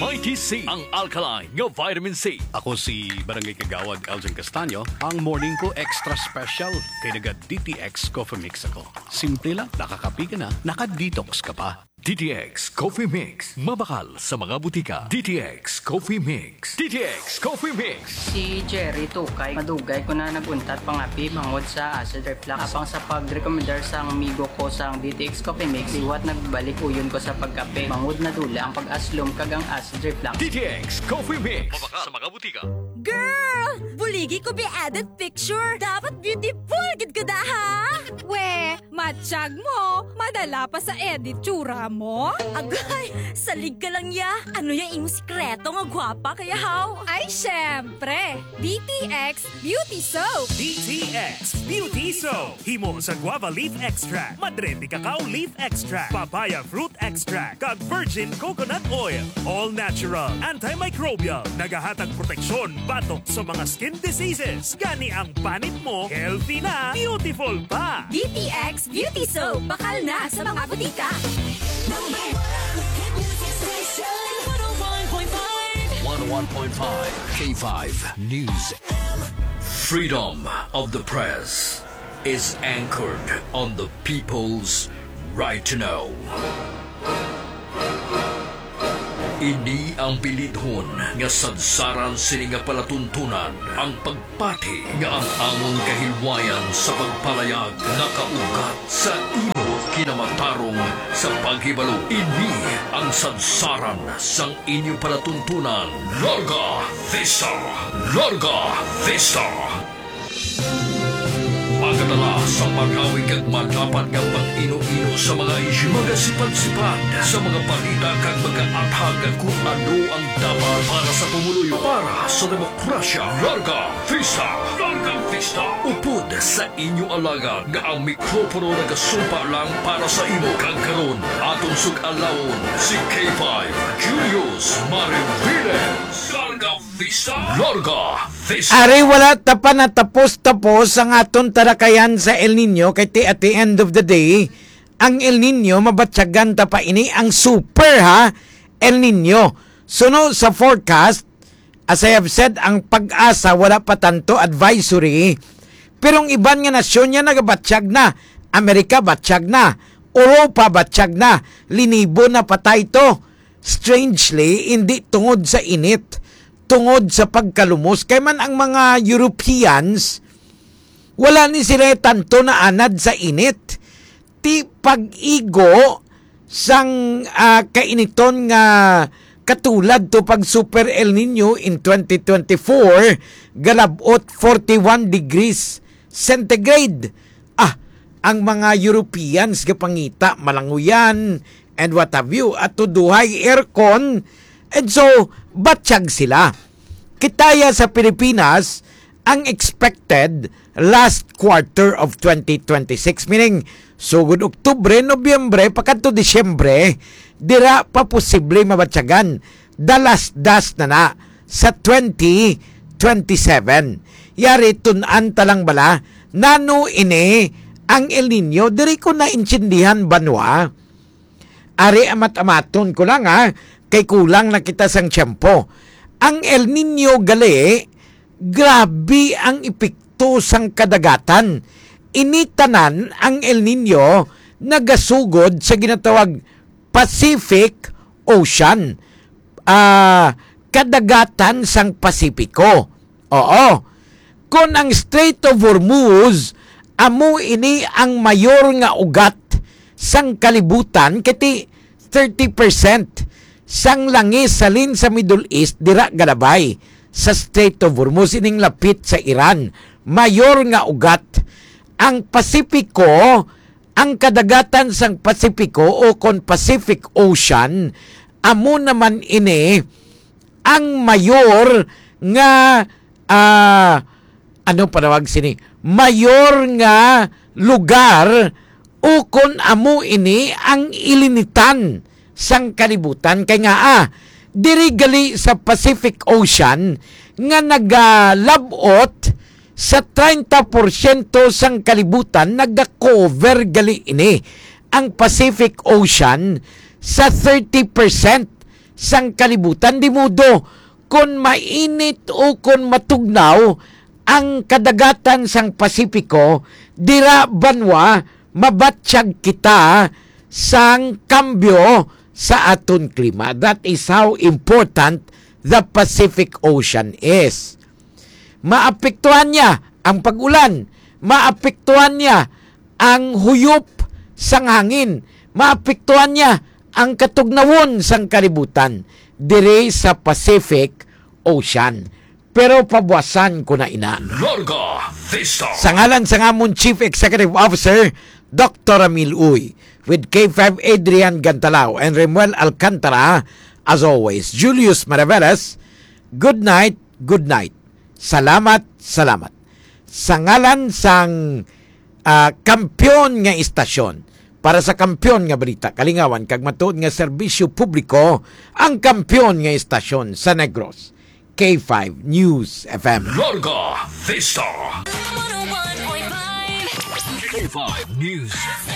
Mighty C, ang alkaline nga vitamin C. Ako si Barangay Kagawad Elgin Castaño. Ang morning ko extra special kay naga DTX Coffee Mix ako. Simple lang, nakakapi ka na, naka-detox ka pa. DTX Coffee Mix. Mabakal sa mga butika. DTX Coffee Mix. DTX Coffee Mix. Si Jerry Tukay, madugay ko na naguntat pangapi bangod sa acid reflux. Apang sa pagrekomendar sa amigo ko sa DTX Coffee Mix, iwat nagbalik uyon ko sa pagkape. Bangod na dula ang pag-aslom kagang acid reflux. DTX Coffee Mix. Mabakal sa mga butika. Girl! Buligi ko be added picture. Dapat beautiful gid ka da ha? We, matsyag mo. Madala pa sa edit tsura mo. Agay, salig ka lang ya. Ano yung imong sikreto nga gwapa kaya how? Ay, syempre. DTX Beauty Soap. DTX Beauty Soap. Himo sa guava leaf extract, madrete cacao leaf extract, papaya fruit extract, kag virgin coconut oil. All natural, antimicrobial, nagahatag proteksyon batok sa mga skin diseases. Gani ang panit mo, healthy na, beautiful pa. DTX Beauty Soap. Bakal na sa mga butika. 101.5 K5 News. Freedom of the press is anchored on the people's right to know. Ini ang bilidhon nga sadsaran sini nga palatuntunan ang pagpati nga ang among kahilwayan sa pagpalayag nakaugat sa imo kinamatarong sa paghibalo. Ini ang sadsaran sang inyo palatuntunan. Larga Vista! Larga Vista! Pagkatala sa pag-awig at madapat ng pag-ino-ino sa mga isyu, mga sipad-sipad sa mga balita kag mga athag kung ano ang dapat para sa pumuluyo, para sa demokrasya. Larga Vista! Larga Vista! Upod sa inyo alaga nga ang mikropono nagasumpa lang para sa imo kag karon atong sug-alawon si K5 Julius Mariviles. Larga Vista! Larga Vista! Ari wala pa na tapos ang aton tarakayan sa El Nino kay at the end of the day ang El Nino mabatsagan ta pa ini ang super ha El Nino. Suno sa forecast, as I have said, ang Pag-asa wala pa tanto advisory, pero ang iban nga nasyon niya nagabatsyag na. Amerika batsyag na, Europa batsyag na, linibo na patay to. Strangely, hindi tungod sa init, tungod sa pagkalumos. Kaya man ang mga Europeans, wala ni sila tanto na anad sa init. Ti pag-igo sang kainiton nga katulad to pag Super El Nino in 2024, galabot 41 degrees centigrade. Ang mga Europeans kapangita malanguyan and what have you, at tuduhay aircon, and so batsyag sila. Kitaya sa Pilipinas, ang expected last quarter of 2026, meaning sugod Oktubre, Nobyembre, pagkanto Disyembre, dira pa posible mabatsyagan. Dalas-das na sa 2027. Yari tunan talang bala, nano ini ang El Nino, diri ko na intindihan banwa. Ari amat-amaton ko lang kay kulang na kita sang tiyempo. Ang El Nino gali, grabe ang epekto sang kadagatan. Initanan ang El Nino nagasugod sa ginatawag Pacific Ocean. Kadagatan sang Pasipiko. Oo. Kung ang Strait of Hormuz amo ini ang mayor nga ugat sang kalibutan, kiti 30% sang langis salin sa Middle East dira galabay sa Strait of Hormuz, ining lapit sa Iran. Mayor nga ugat. Ang Pasipiko, ang kadagatan sang Pasipiko o kon Pacific Ocean, amo naman ini ang mayor nga ano panawag sini? Mayor nga lugar o kon amo ini ang ilinitan sang kalibutan. Kay nga diri gali sa Pacific Ocean nga nagalabot sa 30% sang kalibutan, nagakover gali ini ang Pacific Ocean sa 30% sang kalibutan. Di mudo kung mainit o kung matugnaw ang kadagatan sang Pasipiko, dira banwa mabatsyag kita sang kambyo sa aton klima. That is how important the Pacific Ocean is. Maapektuhan niya ang pag-ulan, maapektuhan niya ang huyop sang hangin, maapektuhan niya ang katugnawon sang kalibutan dire sa Pacific Ocean. Pero pabuwasan ko na ina. Larga Vista. Sa ngalan sa ngamon Chief Executive Officer, Dr. Ramil Uy, with K5 Adrian Gantalao and Remuel Alcantara, as always, Julius Maravelas, good night, good night. Salamat, salamat. Sa ngalan sang kampyon nga istasyon, para sa kampyon nga balita, kalingawan, kag matuod nga serbisyo publiko, ang kampyon nga istasyon sa Negros. K5 News FM. Larga Vista. K5 News.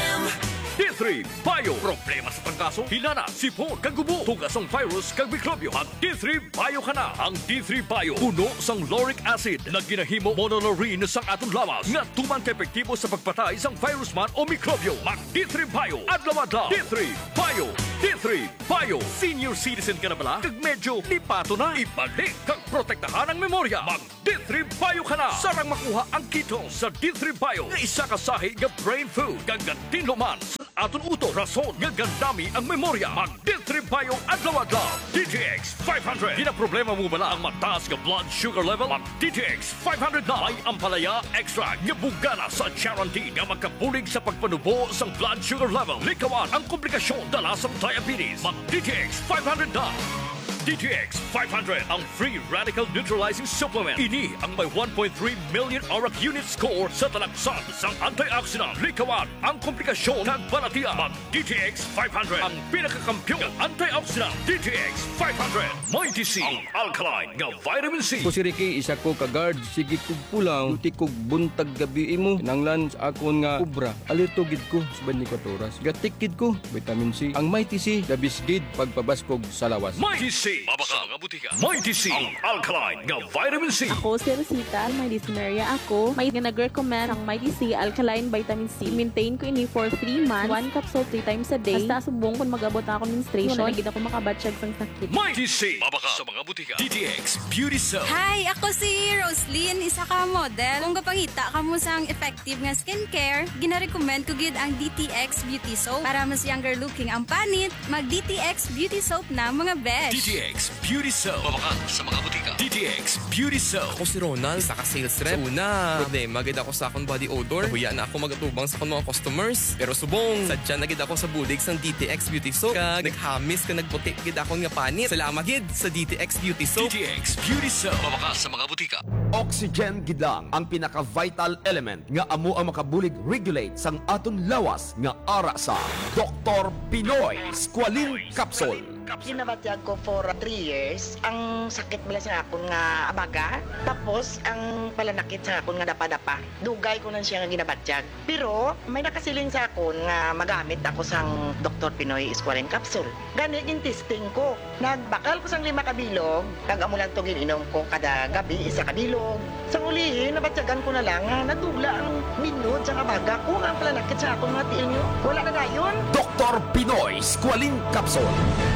D3 Bio. Problema sa pangkaso, hilana, sipon, kagubo, tugas ang virus, kag mikrobyo. Ang D3 Bio ka na. Ang D3 Bio, puno sang lauric acid na ginahimo monolaurin sang atong lawas nga tuman ka-epektibo sa pagpatay sang virus man o mikrobyo. Mag D3 Bio, adlaw-adlaw. D3 Bio. D3 Bio. Senior citizen ka na bala? Kag medyo lipato na. Ibalik kag protektahan ang memorya. Mag D3 Bio ka na. Sarang makuha ang keto sa D3 Bio nga isa ka sahi nga brain food. Kag tinluman sa aton uto. Rason nga gandami ang memorya. Mag D3 Bio adlaw-adlaw. DTX 500. Di na problema mo bala ang mataas nga blood sugar level? Mag DTX 500 na. May ampalaya extra nga bugana sa guarantee nga magkabulig sa pagpanubo sang blood sugar level. Likawan ang komplikasyon dala sa diabetes. Mag DTX 500 na. DTX 500, ang free radical neutralizing supplement. Ini ang may 1.3 million ORAC unit score sa talaksan sang antioxidant. Likawan ang komplikasyon kag balatian. Mag DTX 500, ang pinakakampiyon ng antioxidant. DTX 500, may DC, ang alkaline nga vitamin C. Ko si Ricky, isa ko ka-guard. Sige kog pulang, uti kog buntag gabi mo. Nanglan sa akon nga kubra. Alerto gid ko sa 24 oras. Gatik gid ko, vitamin C. Ang may TC, labis gid pagpabaskog sa lawas. May DC, mabaka nga butika. May DC, ang alkaline nga vitamin C. Ako si Rosita, may dyspnea ako. May nag-recommend ang Mighty C Alkaline Vitamin C. Maintain ko ini for 3 months. 1 capsule 3 times a day. Basta subong kung magabot ako menstruation. Wala na ako makabatsyag sang sakit. May DC, mabaka sa mga butika. DTX Beauty Soap. Hi, ako si Roslyn, isa ka model. Kung gapangita ka mo sang effective nga skincare, gina-recommend ko gid ang DTX Beauty Soap. Para mas younger looking ang panit, mag DTX Beauty Soap na mga besh. DTX Beauty Soap. Mabaka sa mga butika. DTX Beauty Soap. Ako si Ronald, sa ka-sales rep. Una, problema gid ako sa akong body odor. Huya na ako magatubang sa akong mga customers. Pero subong, sadya na gid ako sa bulig sang DTX Beauty Soap. Kag naghamis ka nagputi gid akong nga panit. Salamat gid sa DTX Beauty Soap. DTX Beauty Soap. Mabaka sa mga butika. Oxygen gid lang ang pinaka-vital element nga amo ang makabulig regulate sang aton lawas nga ara sa Dr. Pinoy Squalene Capsule. Ginabatyag ko for 3 years. Ang sakit bala sa akon nga abaga. Tapos, ang palanakit sa akon nga dapa-dapa. Dugay ko na siya nga ginabatyag. Pero, may nakasiling sa akon nga magamit ako sang Dr. Pinoy Squalene Capsule. Gani, yung testing ko. Nagbakal ko sang 5 kabilog. Kag-amo lang ito gininom ko kada gabi, 1 kabilog. Sa ulihin, nabatyagan ko na lang nga nadugla ang minod sa abaga ko. Ang palanakit sa akon nga tiil nyo. Wala na gayon. Dr. Pinoy Squalene Capsule.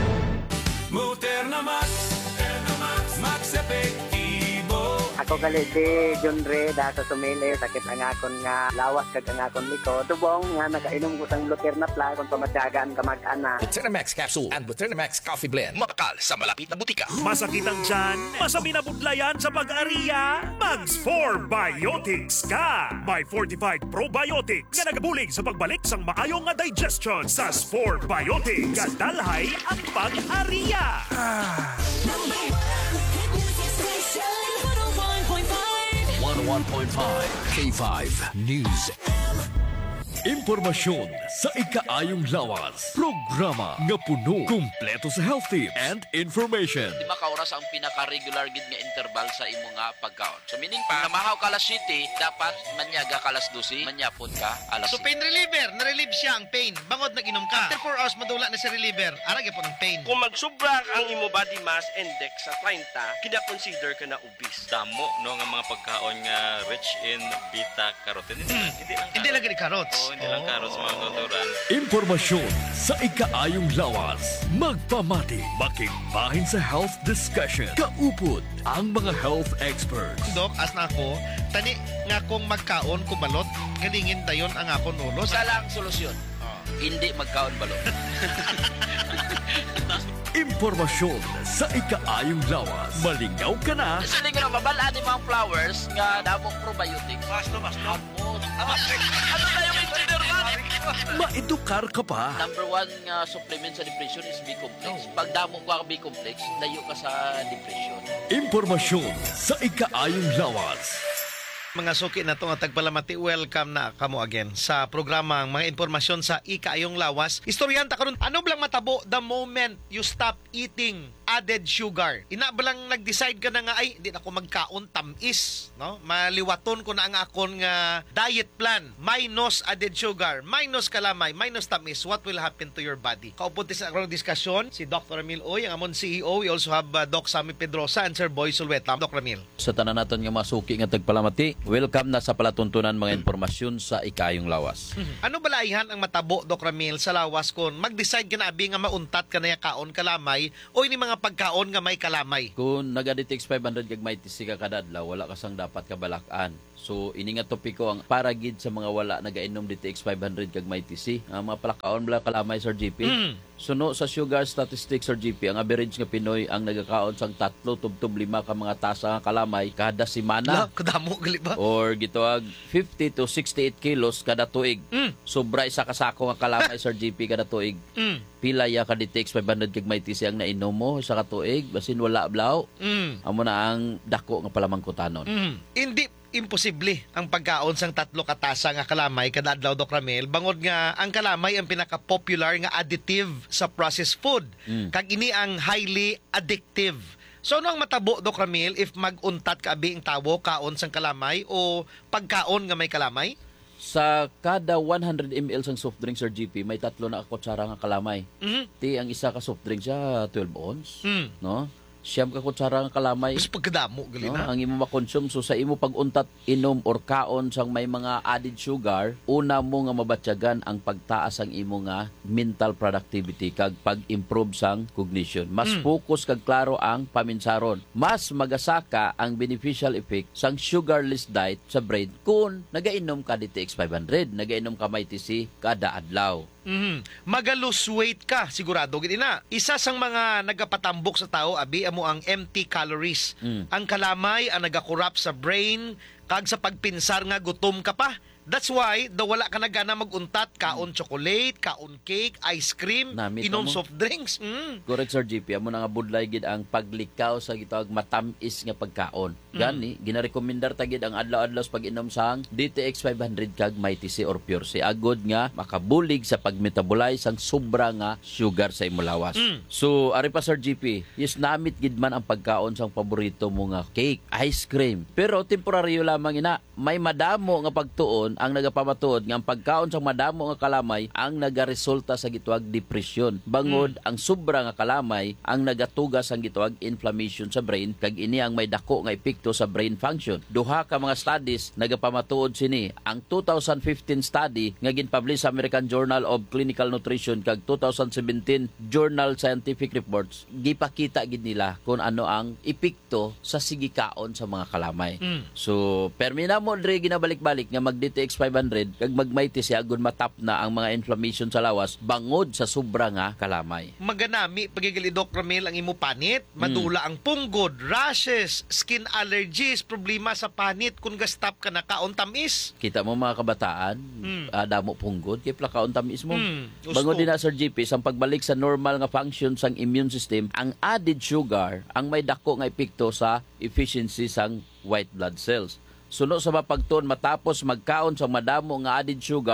Muterna Max, Max Epektibo. Ako gali si John Ray, sa sumili, sakit ang akon nga lawas kag ang akon likod. Tubong nga nakainom ko sang Luterna Plus kung pamatyagaan ka mag-ana. Buterna-Max Capsule and Buterna-Max Coffee Blend. Mabakal sa malapit na butika. Masakit ang tiyan, masami na budlayan sa pag-ariya. Mags 4 Biotics ka. May fortified probiotics nga nagabulig sa pagbalik sang maayong nga digestion. Sa 4 Biotics, kadalhay ang pag-ariya. 101.5 K5 News. Impormasyon sa ikaayong lawas. Programa nga puno, kumpleto sa health tips and information. 5 ka oras ang pinaka-regular gid nga interval sa imo nga pagkaon. So meaning pa, namahaw ka alas 7, dapat manyaga ka alas 12, manyapon ka alas 7. So pain reliever, na-relieve siya ang pain. Bangod nag-inom ka. After 4 hours madula na si reliever. Arag po ng pain. Kung magsubra ang imo body mass index sa 30, kina-consider ka na obese. Damo no nga mga pagkaon nga rich in beta carotene. Hindi lang gani carrots. Hindi lang carrots mga kauturan. Impormasyon sa ikaayong lawas. Magpamati, makigbahin sa health discussion. Kaupod ang mga health experts. Dok, as na ako, tani nga kung magkaon ko balot, galingin dayon ang akon ulo. Isa lang solusyon. Hindi magkaon balot. Impormasyon sa ikaayong lawas. Malingaw ka na. Kasi nga mabalaan ni mga flowers nga damong probiotics. Basto. Ano na yung engineer man? Maedukar ka pa. Number 1 nga supplement sa depression is B-complex. Pag damo ka B-complex, layo ka sa depression. Impormasyon sa ikaayong lawas. Mga suki na to nga tagpalamati, welcome na kamo again sa programang mga impormasyon sa ikaayong lawas. Istoryanta karon, ano blang matabo the moment you stop eating added sugar? Ina ba lang nag-decide ka na nga ay hindi na ako magkaon tamis, no? Maliwaton ko na ang akon nga diet plan, minus added sugar, minus kalamay, minus tamis. What will happen to your body? Kaupod sa akong diskusyon si Dr. Ramil Oy, ang amon CEO. We also have Doc Sammy Pedrosa and Sir Boy Sulweta. Dr. Ramil. Sa tanan naton nga masuki nga tagpalamati, welcome na sa palatuntunan mga impormasyon sa ikayong lawas. Ano balaihan ang matabo, Doc Ramil, sa lawas kon mag-decide ka na abi nga mauntat ka na kaon kalamay o ini mga pagkaon nga may kalamay? Kung nagaditex 500 kag may tisi ka kada adlaw, wala ka sang dapat kabalakan. So ini nga topiko ang para gid sa mga wala nagainom DTX 500 kag may tisi. Ang mga palakaon bala kalamay Sir GP. Suno sa sugar statistics Sir GP, ang average nga Pinoy ang nagakaon sang 3 tubtob 5 ka mga tasa nga kalamay kada semana. Kadamo gali ba? Or gituag 50 to 68 kilos kada tuig. Sobra isa ka sako nga kalamay Sir GP kada tuig. Pila ya ka DTX 500 kag may tisi ang nainom mo sa katuig basin wala blaw. Amo na ang dako nga palamangkutanon. Hindi imposible ang pagkaon sang 3 katasa nga kalamay kada adlaw, Doc Ramil. Bangod nga ang kalamay ang pinaka-popular nga additive sa processed food. Kag ini ang highly addictive. So ano ang matabo, Doc Ramil, if mag-untat ka abi ang tawo kaon sang kalamay o pagkaon nga may kalamay? Sa kada 100 ml sang soft drink Sir GP, may 3 na kutsara nga kalamay. Ti ang isa ka soft drink siya 12 ounce, no? Siyam ka kutsara nga kalamay. Mas pagkadamo gali na. Ang imo makonsume, so sa imo pag-untat inom or kaon sang may mga added sugar, una mo nga mabatyagan ang pagtaas ang imo nga mental productivity kag pag-improve sang cognition. Mas focus kag klaro ang paminsaron. Mas magasaka ang beneficial effect sang sugarless diet sa brain kung nagainom ka DTX 500, nagainom ka may TC kada adlaw. Magalose weight ka, sigurado gid na. Isa sang mga nagapatambok sa tao abi amo ang empty calories. Ang kalamay ang nagakurap sa brain kag sa pagpinsar nga gutom ka pa. That's why wala ka na gana mag-untat, kaon chocolate, kaon cake, ice cream, inom soft drinks. Correct Sir GP, amo na nga budlay gid ang paglikaw sa gitawag matamis nga pagkaon. Gani ginarekomendar ta gid ang adlaw-adlaw sa pag-inom sang DTX 500 kag may TC or Pure C. Agod nga makabulig sa pag-metabolize ang sobra nga sugar sa imo lawas. So ari pa Sir GP, yes namit gid man ang pagkaon sang paborito mo nga cake, ice cream. Pero temporaryo lamang ina, may madamo nga pagtuon ang nagapamatuod nga ang pagkaon sang madamo nga kalamay ang nagaresulta sa gituag depression. Bangod ang sobra nga kalamay ang nagatugas ang gituag inflammation sa brain kag ini ang may dako nga epekto sa brain function. Duha ka mga studies nagapamatuod sini. Ang 2015 study nga ginpublish sa American Journal of Clinical Nutrition kag 2017 Journal Scientific Reports, gipakita gid nila kung ano ang epekto sa sigikaon sa mga kalamay. So permina mo dre ginabalik-balik nga mag-DTX 500 kag magmayte siya agon matap na ang mga inflammation sa lawas bangod sa sobra nga kalamay. Maganami pagigali Doc Ramil ang imo panit, madula ang punggod, rashes, skin allergies, problema sa panit kung gastap ka na kaon tamis. Kita mo mga kabataan, damo punggod kay plakaon tamis mo. Bangod din na Sir GP sang pagbalik sa normal nga function sang immune system, ang added sugar ang may dako nga epekto sa efficiency sang white blood cells. Suno sa mapagtuon matapos magkaon sa madamo nga added sugar,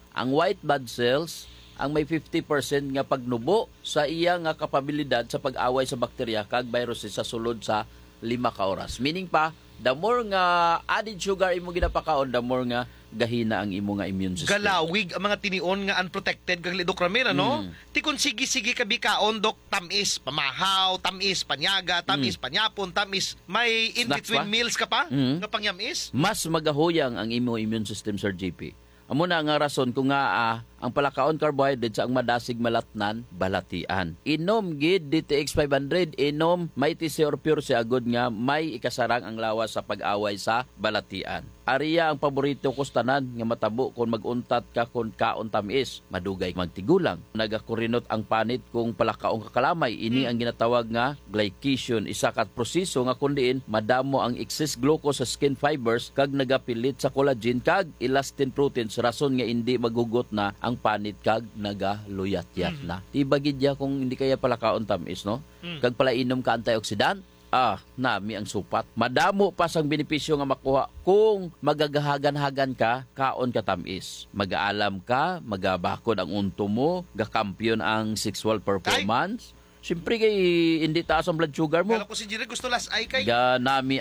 ang white blood cells ang may 50% nga pagnubo sa iya nga kapabilidad sa pag-away sa bakterya kag viruses sa sulod sa 5 ka oras. Meaning pa, the more nga added sugar imo ginapakaon, the more nga gahina ang imo nga immune system. Galawig ang mga tinion nga unprotected kag Dok Ramil, ano? Ti kun sige-sige ka bikaon, Dok, tamis pamahaw, tamis panyaga, tamis panyapon, tamis may in Snacks between pa? meals ka pa nga pangyamis. Mas magahuyang ang imo immune system, Sir JP. Amo na nga rason kung nga ang palakaon carbohydrates ang madasig malatnan balatian. Inom gid DTX 500, inom Mighty C or Pure C agud nga may ikasarang ang lawas sa pag-away sa balatian. Ariya ang paborito ko tanan nga matabo kung maguntat ka kung kaon tamis, madugay magtigulang. Nagakurinot ang panit kung palakaong kakalamay, ini ang ginatawag nga glycation, isa kat proseso nga kundiin madamo ang excess glucose sa skin fibers kag nagapilit sa collagen kag elastin proteins rason nga hindi magugot na ang panit kag nagaluyat-yat na. Tibagid ya kung hindi kaya palakaon tamis, no? Kag pala inom ka antioxidant, nami ang supat. Madamo pa sang benepisyo nga makuha kung magagahagan-hagan ka, kaon ka tamis. Mag-aalam ka, magabakod ang unto mo, gakampiyon ang sexual performance. Siyempre kay hindi taas ang blood sugar mo. Kala ko si Jerry gusto las ay kay. Ganami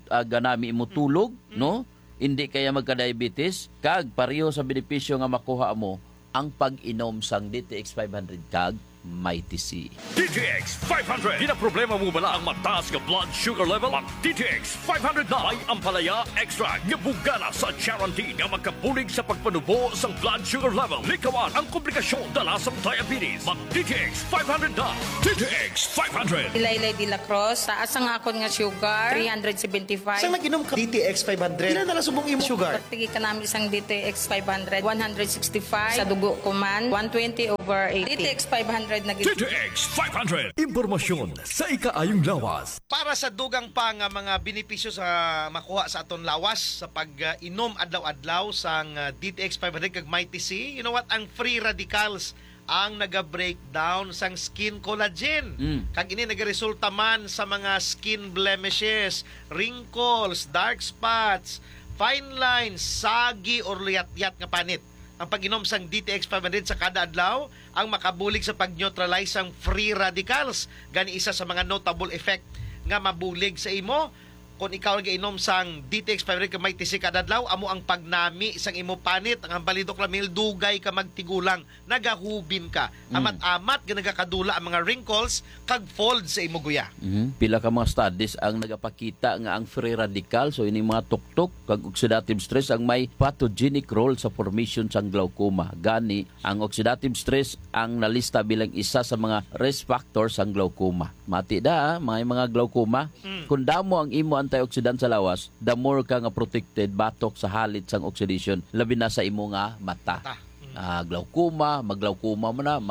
mo tulog, no? Hindi kaya magka-diabetes. Kag pareho sa benepisyo nga makuha mo ang pag-inom sang DTX 500 kag Mighty C. DTX 500. Di na problema mo bala ang mataas nga blood sugar level? Mag DTX 500 na may ampalaya extra nga bugana sa guarantee nga magkabulig sa pagpanubo sa blood sugar level. Likawan ang komplikasyon dala sa diabetes. Mag DTX 500 na. DTX 500. Ilaylay de la Cruz, taas ang akon nga sugar, 375. Saan nag-inom ka DTX 500? Ilan na subong imo sugar? Pagtigi ka namin isang DTX 500, 165. Sa dugo ko man, 120/80. DTX 500 DTX 500. Impormasyon sa ikaayong lawas. Para sa dugang pa nga mga benepisyo sa makuha sa aton lawas sa pag-inom adlaw-adlaw sang DTX 500 kag Mighty C, you know what? Ang free radicals ang naga-breakdown sang skin collagen. Kag ini nagaresulta man sa mga skin blemishes, wrinkles, dark spots, fine lines, sagi or liyat-yat nga panit. Ang pag-inom sang DTX 500 sa kada adlaw ang makabulig sa pag-neutralize ang free radicals. Gani isa sa mga notable effect nga mabulig sa imo kung ikaw nag-inom sang DTX 500 ka Mighty C kada adlaw, amo ang pagnami sang imo panit, ang balidok lamil dugay ka magtigulang, nagahubin ka. Amat-amat nga nagakadula ang mga wrinkles kag folds sa imo guya. Pila ka mga studies ang nagapakita nga ang free radical, so ini mga tuktok kag oxidative stress ang may pathogenic role sa formation sang glaucoma. Gani ang oxidative stress ang nalista bilang isa sa mga risk factors sang glaucoma. Mati da may mga glaucoma. Kung damo ang imo antioxidant sa lawas, the more ka nga protected batok sa halit sang oxidation, labi na sa imo nga mata. Glaucoma, maglaukoma man na,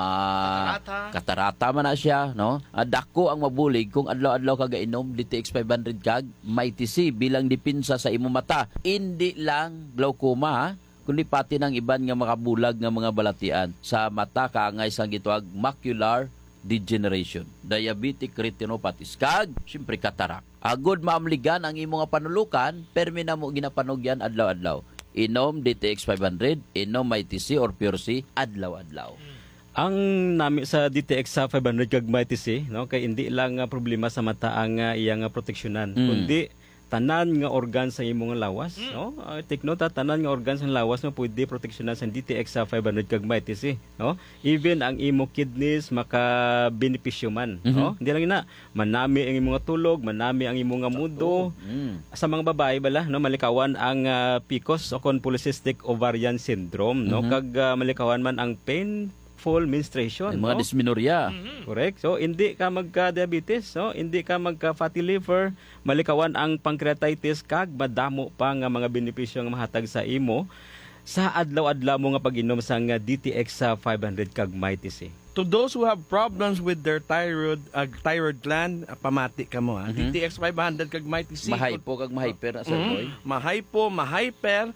katarata man na siya, no? Dako ang mabulig kung adlaw-adlaw ka gainom DTX 500 kag Mighty C bilang dipinsa sa imo mata. Hindi lang glaucoma, kundi pati ng iban nga makabulag nga mga balatian sa mata kaangay sang gitawag macular degeneration, diabetic retinopathy, kag siyempre katarak. Agod maamligan ang imo nga panulukan, permi na mo ginapanugyan adlaw-adlaw. Inom DTX 500, inom Mighty C or Pure C adlaw-adlaw. Ang nami sa DTX sa 500 kag Mighty C, no, kay hindi lang problema sa mata ang iyang proteksyonan, kundi tanan nga organ sa imong lawas, no? Take note, tanan nga organ sa lawas no pwede proteksyonan sa DTX sa 500 kag Mighty C, no? Even ang imo kidneys maka-benepisyo man, no? Hindi lang na manami ang imong tulog, manami ang imong mudo. Sa mga babae bala, no, malikawan ang PCOS o polycystic ovarian syndrome, no? Kag malikawan man ang painful menstruation, mga dysmenorrhea. Correct. So hindi ka magka-diabetes, no? Hindi ka magka-fatty liver, malikawan ang pancreatitis kag madamo pa nga mga benepisyo nga mahatag sa imo sa adlaw-adlaw mo nga pag-inom sang DTX sa 500 kag Mighty C. To those who have problems with their thyroid gland, pamati ka mo ha. DTX 500 kag Mighty C. Mahypo kag mahyper, Sir Boy. Mahypo, mahyper,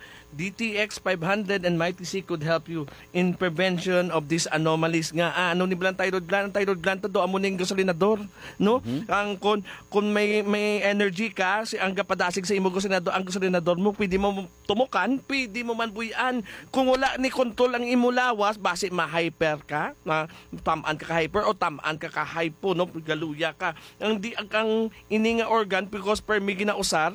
DTX 500 and Mighty C could help you in prevention of these anomalies nga. Ano ni blang thyroid gland? Ang thyroid gland to do amo ning gasolinador, no? Ang kung may energy ka, si ang gapadasig sa imo gasolinador, ang gasolinador mo pwede mo tumukan, pwede mo man buyan. Kung wala ni control ang imo lawas, base ma-hyper ka, tamaan ka ka-hyper o tamaan ka ka-hypo, no? Galuya ka. Ang di ang ini nga organ because per mi ginausar,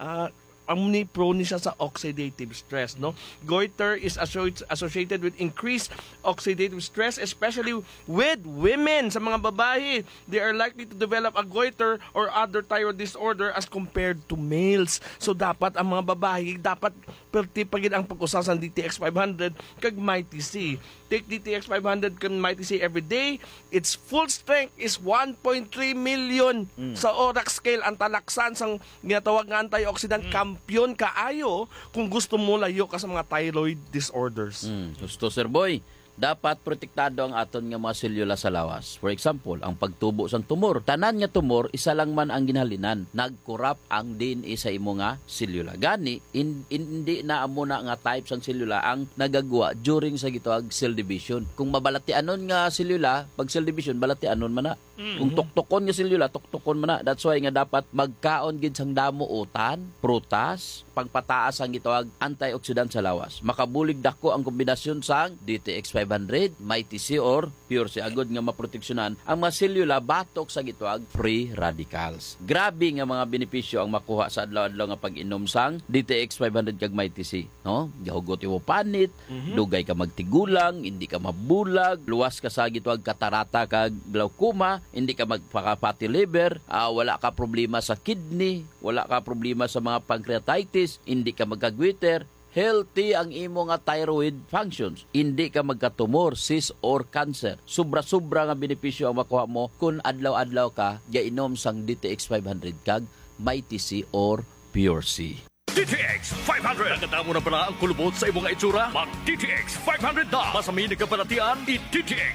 ang prone siya sa oxidative stress, no? Goiter is associated with increased oxidative stress, especially with women. Sa mga babae, they are likely to develop a goiter or other thyroid disorder as compared to males. So dapat ang mga babae dapat perti pagid ang pag-usa sa DTX 500 kag Mighty C. Take DTX 500 kag Mighty C every day. Its full strength is 1.3 million sa ORAC scale. Ang talaksan sang ginatawag nga antioxidant kampiyon kaayo kung gusto mo layo ka sa mga thyroid disorders. Gusto, Sir Boy. Dapat protektado ang aton nga mga selula sa lawas. For example, ang pagtubo sang tumor. Tanan nga tumor, isa lang man ang ginhalinan. Nagkurap ang DNA sa imo nga selula. Gani, hindi na amo na nga type sang selula ang nagagawa during sa gitawag cell division. Kung mabalatianon nga selula, pag cell division, balatianon man na. Kung tuktokon nga selula, tuktokon man na. That's why nga dapat magkaon gid sang damo utan, prutas, pagpataas ang gitawag antioxidant sa lawas. Makabulig dako ang kombinasyon sang DTX 500, Mighty C or Pure C. Agod nga maproteksyonan ang mga selula batok sa gitawag free radicals. Grabe nga mga benepisyo ang makuha sa adlaw-adlaw nga pag-inom sang DTX 500 kag Mighty C, no? Gahugot imo panit, dugay ka magtigulang, hindi ka mabulag, luwas ka sa gitawag katarata kag glaucoma, hindi ka magpaka-fatty liver, wala ka problema sa kidney, wala ka problema sa mga pancreatitis, hindi ka magkagwiter, healthy ang imo nga thyroid functions, hindi ka magkatumor, cyst or cancer. Sobra-sobra nga benepisyo ang makuha mo kung adlaw-adlaw ka gainom sang DTX 500 kag Mighty C or Pure C. DTX 500. Nakatamo na pala ang kulubot sa imong itsura? Mag DTX 500 na. Masamin ka palatian, i-DTX